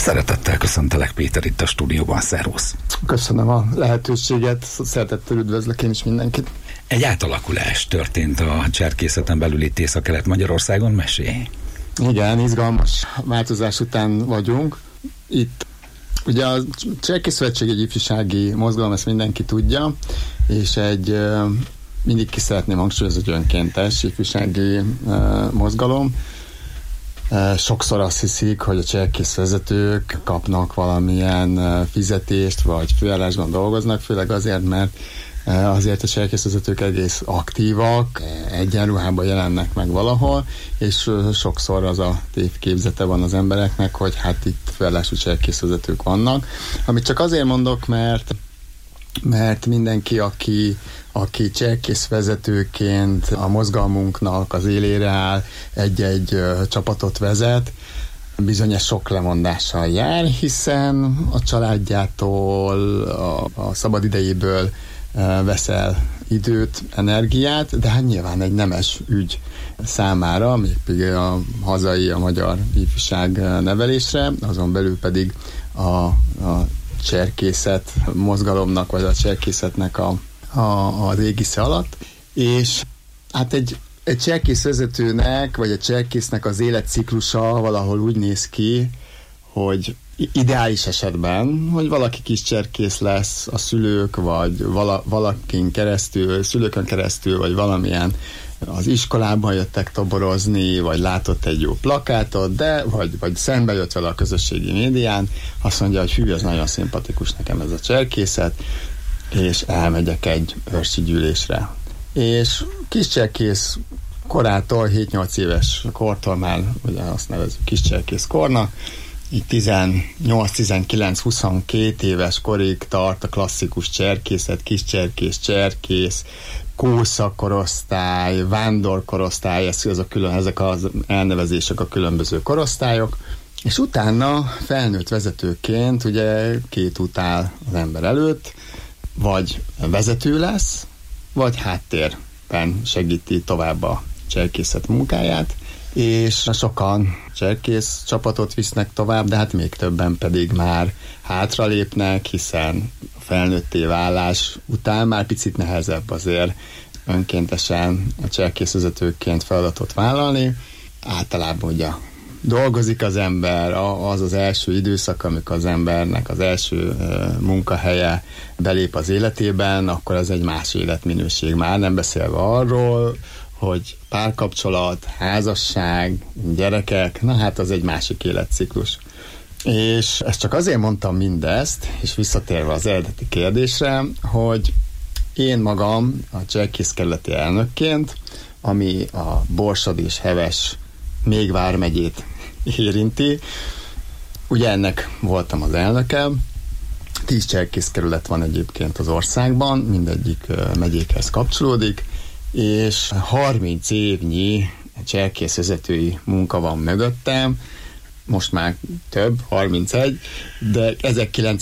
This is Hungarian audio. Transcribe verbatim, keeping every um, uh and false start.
Szeretettel köszöntelek, Péter, itt a stúdióban. Szervusz! Köszönöm a lehetőséget, szeretettel üdvözlök én is mindenkit. Egy átalakulás történt a cserkészeten belül itt Észak-Kelet-Magyarországon, mesélj! Igen, izgalmas változás után vagyunk. Itt ugye a Cserkészszövetség egy ifjúsági mozgalom, ezt mindenki tudja, és egy mindig ki szeretném hangsúlyozni, hogy önkéntes ifjúsági mozgalom. Sokszor azt hiszik, hogy a cserkészvezetők kapnak valamilyen fizetést, vagy főállásban dolgoznak, főleg azért, mert azért a cserkészvezetők egész aktívak, egyenruhában jelennek meg valahol, és sokszor az a tévképzete van az embereknek, hogy hát itt főállású cserkészvezetők vannak. Amit csak azért mondok, mert mert mindenki, aki, aki cserkészvezetőként a mozgalmunknak az élére áll, egy-egy uh, csapatot vezet, bizonyos sok lemondással jár, hiszen a családjától, a, a szabadidejéből uh, veszel időt, energiát, de hát nyilván egy nemes ügy számára, mégpedig a hazai, a magyar ifjúság nevelésre, azon belül pedig a, a cserkészet mozgalomnak, vagy a cserkészetnek a, a, az égisze alatt, és hát egy, egy cserkészvezetőnek, vagy a cserkésznek az életciklusa valahol úgy néz ki, hogy ideális esetben, hogy valaki kis cserkész lesz, a szülők, vagy vala, valakin keresztül, szülőkön keresztül, vagy valamilyen az iskolában jöttek toborozni, vagy látott egy jó plakátot, de vagy, vagy szembe jött vele a közösségi médián, azt mondja, hogy hű, ez nagyon szimpatikus nekem ez a cserkészet, és elmegyek egy őrsi gyűlésre. És kis cserkész korától, hét-nyolc éves kortól már, ugye azt nevezzük kis cserkész kornak, így tizennyolc-tizenkilenc-huszonkettő éves korig tart a klasszikus cserkészet, kis cserkész, cserkész, kószakorosztály, vándorkorosztály, ez, ez a külön, ezek az elnevezések a különböző korosztályok, és utána felnőtt vezetőként ugye két út áll az ember előtt, vagy vezető lesz, vagy háttérben segíti tovább a cserkészet munkáját, és sokan cserkész csapatot visznek tovább, de hát még többen pedig már hátralépnek, hiszen a felnőtté válás után már picit nehezebb azért önkéntesen a cserkészvezetőként feladatot vállalni. Általában ugye dolgozik az ember, az az első időszak, amikor az embernek az első munkahelye belép az életében, akkor ez egy más életminőség. Már nem beszélve arról, hogy párkapcsolat, házasság, gyerekek, na hát az egy másik életciklus. És ezt csak azért mondtam mindezt, és visszatérve az eredeti kérdésre, hogy én magam a Cserkész kerületi elnökként, ami a Borsod és Heves még vármegyét érinti, ugye ennek voltam az elnöke, tíz cserkész kerület van egyébként az országban, mindegyik megyékhez kapcsolódik, és harminc évnyi cserkészvezetői munka van mögöttem, most már több, harmincegy, de